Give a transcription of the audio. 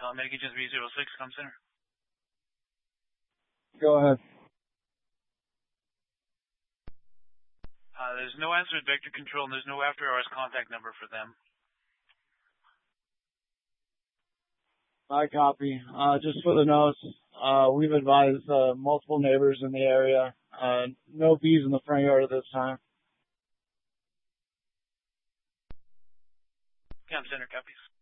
Medic Agent 306, Com Center. Go ahead. There's no answer at Vector Control, and there's no after-hours contact number for them. I copy. Just for the notes, we've advised multiple neighbors in the area. No bees in the front yard at this time. Com Center copies.